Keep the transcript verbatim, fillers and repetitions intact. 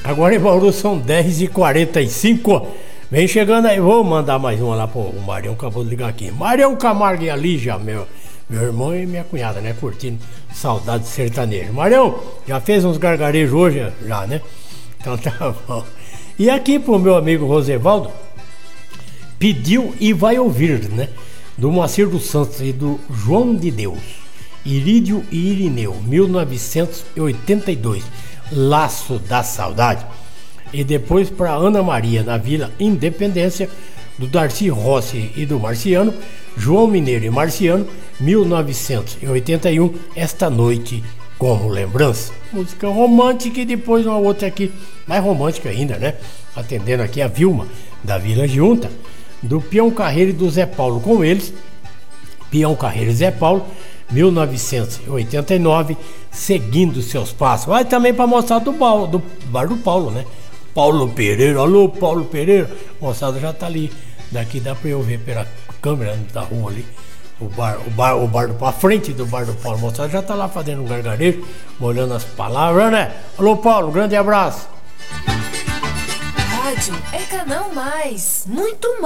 Agora em Bauru são dez e quarenta e cinco. Vem chegando aí, vou mandar mais uma lá pro Marião, acabou de ligar aqui. Marião Camargo e a Lígia, meu, meu irmão e minha cunhada, né? Curtindo saudade sertanejo. Marião, já fez uns gargarejos hoje? Já, né? Então tá bom. E aqui pro meu amigo Rosevaldo, pediu e vai ouvir, né? Do Moacir dos Santos e do João de Deus, Irídio e Irineu, mil novecentos e oitenta e dois, Laço da Saudade. E depois para Ana Maria, na Vila Independência, do Darcy Rossi e do Marciano, João Mineiro e Marciano, mil novecentos e oitenta e um, Esta Noite Como Lembrança. Música romântica e depois uma outra aqui, mais romântica ainda, né? Atendendo aqui a Vilma, da Vila Junta, do Peão Carreiro e do Zé Paulo com eles, Peão Carreiro e Zé Paulo, mil novecentos e oitenta e nove, Seguindo Seus Passos. Vai também para mostrar do bar, do bar do Paulo, né? Paulo Pereira, alô Paulo Pereira, moçada já tá ali, daqui dá para eu ver pela câmera da rua ali, o bar, o bar, o bar do, a frente do bar do Paulo, moçada já tá lá fazendo um gargarejo, molhando as palavras, né? Alô Paulo, grande abraço. Rádio é canal mais, muito mais.